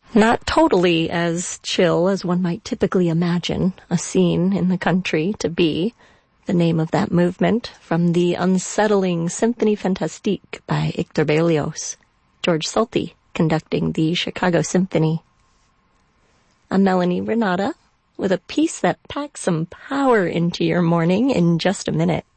Not totally as chill as one might typically imagine a scene in the country to be. The name of that movement from the unsettling Symphonie Fantastique by Hector Berlioz, George Solti conducting the Chicago Symphony. I'm Melanie Renata with a piece that packs some power into your morning in just a minute.